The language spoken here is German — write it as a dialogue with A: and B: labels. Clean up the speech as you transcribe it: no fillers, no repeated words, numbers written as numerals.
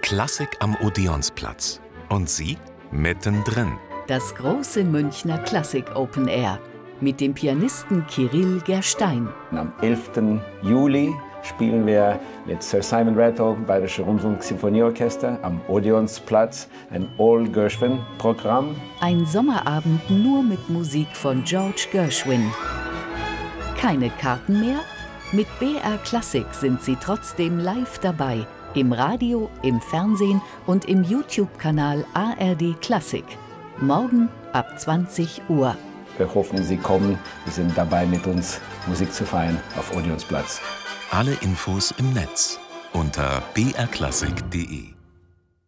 A: Klassik am Odeonsplatz. Und Sie mittendrin.
B: Das große Münchner Klassik Open Air mit dem Pianisten Kirill Gerstein.
C: Am 11. Juli spielen wir mit Sir Simon Rattle, Bayerische Rundfunk-Sinfonieorchester, am Odeonsplatz, ein All-Gershwin-Programm.
B: Ein Sommerabend nur mit Musik von George Gershwin. Keine Karten mehr? Mit BR Klassik sind Sie trotzdem live dabei. Im Radio, im Fernsehen und im YouTube-Kanal ARD Klassik. Morgen ab 20 Uhr.
C: Wir hoffen, Sie kommen. Sie sind dabei, mit uns Musik zu feiern auf Odeonsplatz.
A: Alle Infos im Netz unter brklassik.de.